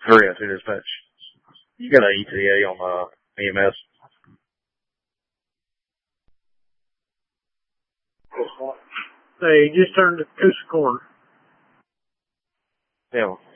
302 dispatch. You got an ETA on EMS? They just turned the Coosa corner. Yeah.